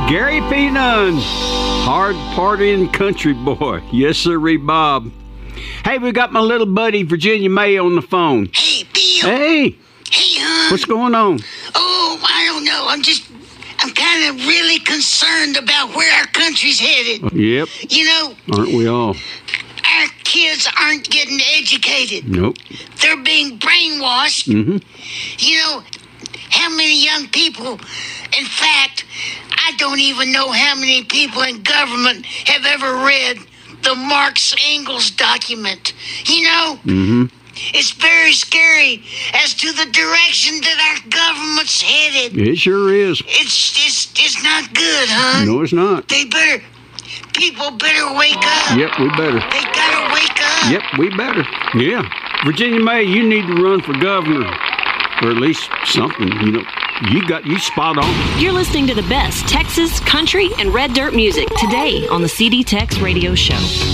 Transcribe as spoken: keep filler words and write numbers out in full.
Gary P. Nunn, hard partying country boy. Yes, sir, Bob. Hey, we got my little buddy Virginia May on the phone. Hey, Bill. Hey. Hey, hon. What's going on? Oh, I don't know. I'm just, I'm kind of really concerned about where our country's headed. Yep. You know, aren't we all? Our kids aren't getting educated. Nope. They're being brainwashed. Mm-hmm. You know, how many young people, in fact, I don't even know how many people in government have ever read the Marx Engels document. You know? Mm-hmm. It's very scary as to the direction that our government's headed. It sure is. It's it's it's not good, huh? No, it's not. They better, people better wake up. Yep, we better. They gotta wake up. Yep, we better. Yeah. Virginia May, you need to run for governor. Or at least something, you know. You got you spot on. You're listening to the best Texas, country, and red dirt music today on the C D Tex Radio Show.